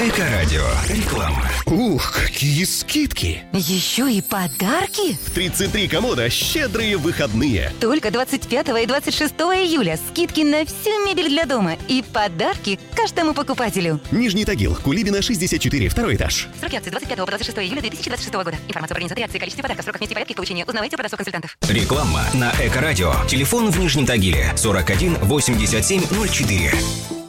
Эко-радио. Реклама. Ух, какие скидки! Еще и подарки? В 33 комода щедрые выходные. Только 25 и 26 июля скидки на всю мебель для дома и подарки каждому покупателю. Нижний Тагил, Кулибина, 64, второй этаж. Сроки акции 25 по 26 июля 2026 года. Информация по организации акции, количестве подарков, сроках, месте и порядке их получения узнавайте у продавцов-консультантов. Реклама на Эко-радио. Телефон в Нижнем Тагиле 41 87 04.